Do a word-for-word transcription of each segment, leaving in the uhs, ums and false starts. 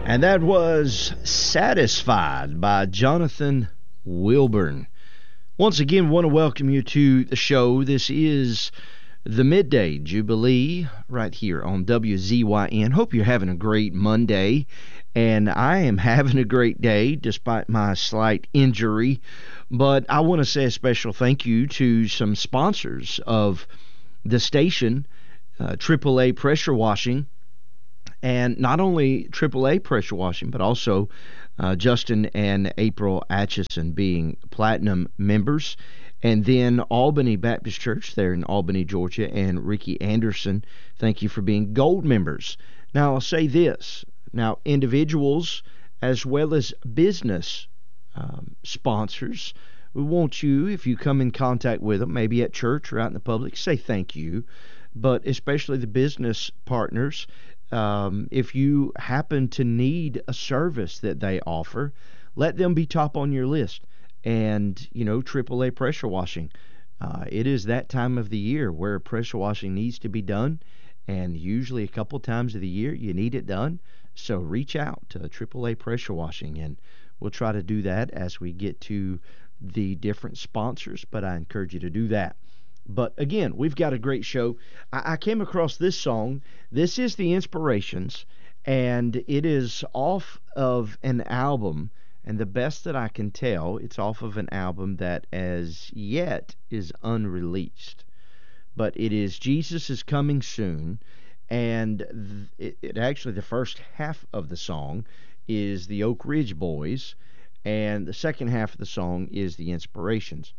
And that was Satisfied by Jonathan Wilburn. Once again, want to welcome you to the show. This is the Midday Jubilee right here on W Z Y N. Hope you're having a great Monday. And I am having a great day despite my slight injury. But I want to say a special thank you to some sponsors of the station, uh, triple A Pressure Washing. And not only triple A Pressure Washing, but also uh, Justin and April Atchison being platinum members. And then Albany Baptist Church there in Albany, Georgia, and Ricky Anderson, thank you for being gold members. Now, I'll say this. Now, individuals as well as business um, sponsors, we want you, if you come in contact with them, maybe at church or out in the public, say thank you. But especially the business partners, Um, if you happen to need a service that they offer, let them be top on your list. And, you know, triple A Pressure Washing. Uh, it is that time of the year where pressure washing needs to be done. And usually a couple times of the year you need it done. So reach out to triple A Pressure Washing. And we'll try to do that as we get to the different sponsors. But I encourage you to do that. But again, we've got a great show. I, I came across this song. This is The Inspirations, and it is off of an album. And the best that I can tell, it's off of an album that as yet is unreleased. But it is Jesus is Coming Soon. And it, it actually, the first half of the song is the Oak Ridge Boys. And the second half of the song is The Inspirations.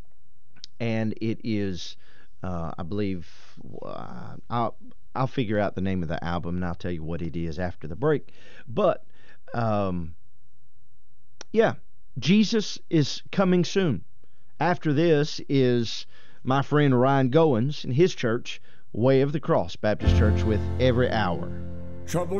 And it is, uh, I believe, uh, I'll, I'll figure out the name of the album and I'll tell you what it is after the break. But, um, yeah, Jesus is Coming Soon. After this is my friend Ryan Goins and his church, Way of the Cross Baptist Church, with Every Hour. Trouble